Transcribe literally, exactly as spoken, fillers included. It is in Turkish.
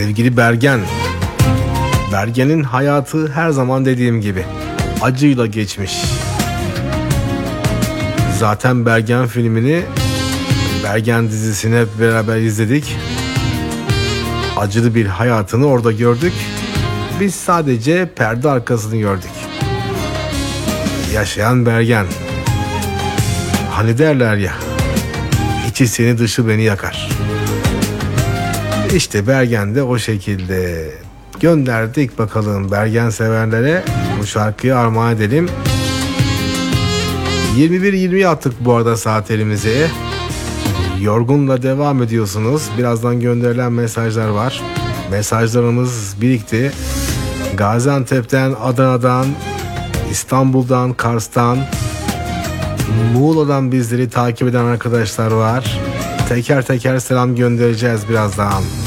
Sevgili Bergen. Bergen'in hayatı her zaman dediğim gibi acıyla geçmiş. Zaten Bergen filmini, Bergen dizisini hep beraber izledik. Acılı bir hayatını orada gördük. Biz sadece perde arkasını gördük. Yaşayan Bergen. Hani derler ya, içi seni dışı beni yakar. İşte Bergen de o şekilde. Gönderdik bakalım Bergen severlere, bu şarkıyı armağan edelim. yirmi bir yirmiye attık bu arada saat elimize. Yorgun'la devam ediyorsunuz. Birazdan gönderilen mesajlar var. Mesajlarımız birikti. Gaziantep'ten, Adana'dan, İstanbul'dan, Kars'tan, Muğla'dan bizleri takip eden arkadaşlar var. Teker teker selam göndereceğiz birazdan.